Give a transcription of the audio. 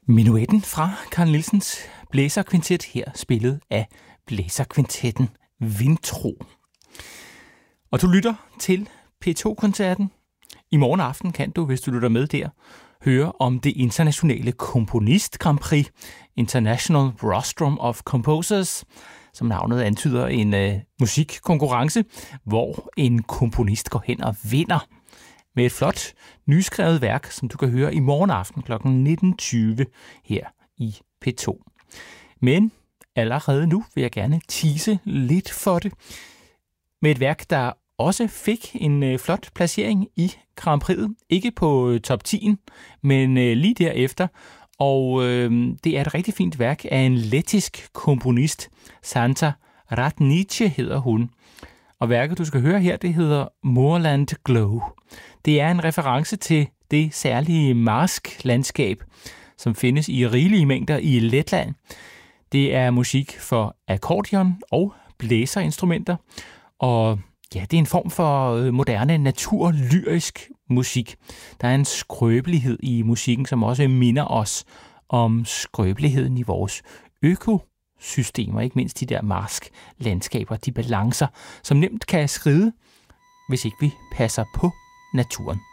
Menuetten fra Carl Nielsens blæserkvintet, her spillet af blæserkvintetten Vintro. Og du lytter til P2-koncerten. I morgen aften kan du, hvis du lytter med der, høre om det internationale komponist Grand Prix, International Rostrum of Composers, som navnet antyder, en musikkonkurrence, hvor en komponist går hen og vinder med et flot, nyskrevet værk, som du kan høre i morgen aften kl. 19.20 her i P2. Men allerede nu vil jeg gerne tease lidt for det, med et værk, der også fik en flot placering i Grand Prix'et. Ikke på top 10, men lige derefter. Og det er et rigtig fint værk af en lettisk komponist. Santa Radnice hedder hun. Og værket, du skal høre her, det hedder Moorland Glow. Det er en reference til det særlige marsklandskab, som findes i rigelige mængder i Letland. Det er musik for akkordeon og blæserinstrumenter, og ja, det er en form for moderne naturlyrisk musik. Der er en skrøbelighed i musikken, som også minder os om skrøbeligheden i vores økosystemer, ikke mindst de der marsklandskaber, de balancer, som nemt kan skride, hvis ikke vi passer på naturen.